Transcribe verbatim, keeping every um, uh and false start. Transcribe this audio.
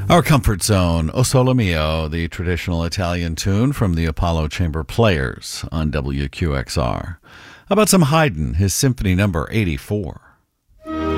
Our comfort zone, O Sole Mio, the traditional Italian tune from the Apollo Chamber Players on W Q X R. How about some Haydn, his Symphony Number eighty-four?